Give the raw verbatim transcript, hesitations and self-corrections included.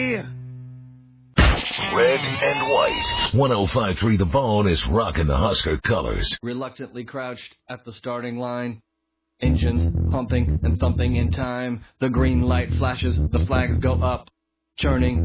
Red and white. one oh five point three The Bone is rocking the Husker colors. Reluctantly crouched at the starting line. Engines pumping and thumping in time. The green light flashes, the flags go up. Churning